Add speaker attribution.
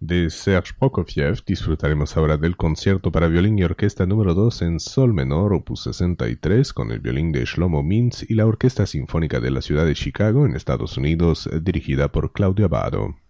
Speaker 1: De Serge Prokofiev disfrutaremos ahora del concierto para violín y orquesta número 2 en sol menor, opus 63, con el violín de Shlomo Mintz y la Orquesta Sinfónica de la Ciudad de Chicago, en Estados Unidos, dirigida por Claudio Abbado.